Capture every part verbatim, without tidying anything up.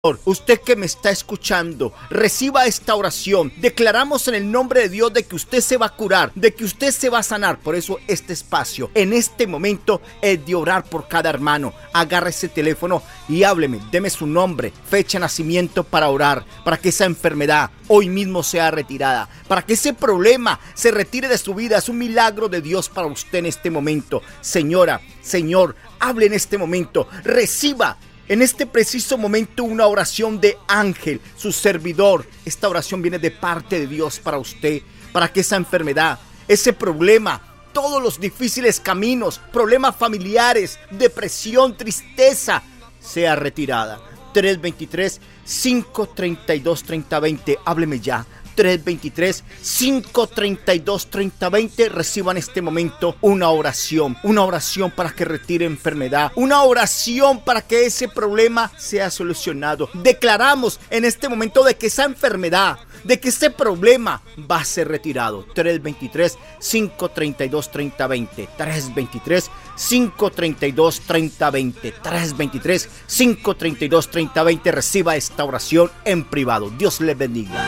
Usted que me está escuchando, reciba esta oración. Declaramos en el nombre de Dios de que usted se va a curar, de que usted se va a sanar. Por eso este espacio, en este momento, es de orar por cada hermano. Agarre ese teléfono y hábleme, deme su nombre, fecha de nacimiento para orar, para que esa enfermedad hoy mismo sea retirada, para que ese problema se retire de su vida. Es un milagro de Dios para usted en este momento. Señora, Señor, hable en este momento, reciba en este preciso momento una oración de Ángel, su servidor. Esta oración viene de parte de Dios para usted, para que esa enfermedad, ese problema, todos los difíciles caminos, problemas familiares, depresión, tristeza, sea retirada. tres veintitrés, cinco treinta y dos, treinta veinte, hábleme ya. tres veintitrés, cinco treinta y dos, treinta veinte. Reciban en este momento una oración, una oración para que retire enfermedad, una oración para que ese problema sea solucionado. Declaramos en este momento de que esa enfermedad, de que ese problema va a ser retirado. tres veintitrés, cinco treinta y dos, treinta veinte. tres veintitrés, cinco treinta y dos, treinta veinte. tres veintitrés, cinco treinta y dos, treinta veinte. Reciba esta oración en privado. Dios les bendiga.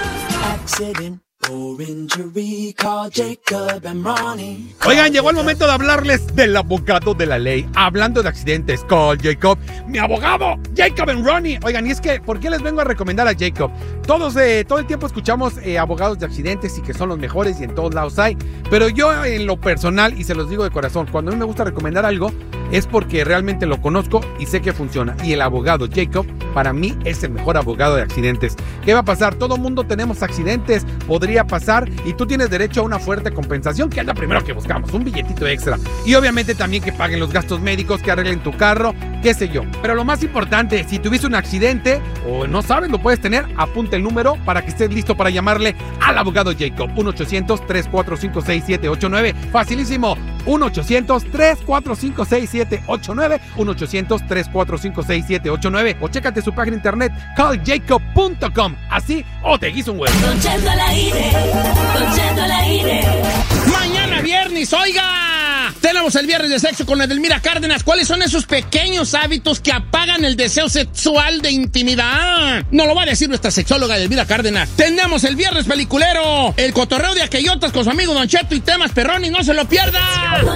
Oigan, llegó el momento de hablarles del abogado de la ley. Hablando de accidentes, call Jacob, mi abogado, Jacob and Ronnie. Oigan, y es que, ¿por qué les vengo a recomendar a Jacob? Todos, eh, todo el tiempo escuchamos eh, abogados de accidentes y que son los mejores y en todos lados hay. Pero yo, en lo personal, y se los digo de corazón, cuando a mí me gusta recomendar algo, es porque realmente lo conozco y sé que funciona. Y el abogado Jacob, para mí, es el mejor abogado de accidentes. ¿Qué va a pasar? Todo mundo tenemos accidentes, podría pasar, y tú tienes derecho a una fuerte compensación, que es lo primero que buscamos, un billetito extra. Y obviamente también que paguen los gastos médicos, que arreglen tu carro, qué sé yo. Pero lo más importante, si tuviste un accidente o no sabes, lo puedes tener, apunta el número para que estés listo para llamarle al abogado Jacob. uno ochocientos, tres cuatro cinco, seis siete ocho nueve. Facilísimo. uno ochocientos, tres cuatro cinco, seis siete ocho nueve. uno ochocientos, tres cuatro cinco, seis siete ocho nueve. O chécate su página de internet call jacob punto com. Así o te guiso un huevo. Don Cheto al aire, Don Cheto al aire. Mañana viernes, oiga, tenemos el viernes de sexo con Edelmira Cárdenas. ¿Cuáles son esos pequeños hábitos que apagan el deseo sexual de intimidad? Nos lo va a decir nuestra sexóloga Edelmira Cárdenas. Tenemos el viernes peliculero, el cotorreo de aquellotas con su amigo Don Cheto y temas perrones, no se lo pierda.